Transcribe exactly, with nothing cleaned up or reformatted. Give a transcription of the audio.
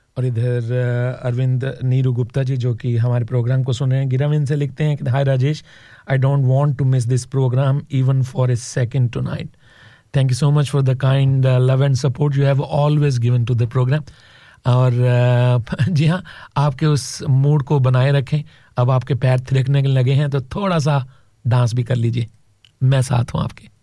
और इधर अरविंद नीरू गुप्ता जी जो कि हमारे प्रोग्राम को सुन रहे हैं, गिराविन से लिखते हैं कि हाय Rajesh, I don't want to miss this programme even for a second tonight. Thank you so much for the kind love and support you have always given to the programme. और uh, जी हाँ, आपके उस मूड को बनाए रखें. अब आपके पैर थिरकने लगे हैं तो थोड़ा सा डांस भी कर लीजिए, मैं साथ हूँ आपके.